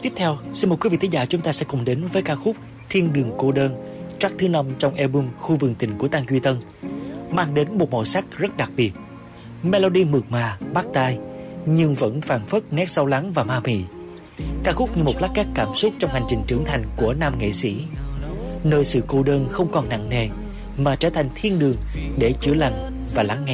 Tiếp theo, xin mời quý vị thính giả chúng ta sẽ cùng đến với ca khúc Thiên Đường Cô Đơn, track thứ 5 trong album Khu Vườn Tình của Tăng Duy Tân, mang đến một màu sắc rất đặc biệt. Melody mượt mà, bắt tai, nhưng vẫn phảng phất nét sâu lắng và ma mị. Ca khúc như một lát cắt cảm xúc trong hành trình trưởng thành của nam nghệ sĩ, nơi sự cô đơn không còn nặng nề mà trở thành thiên đường để chữa lành và lắng nghe.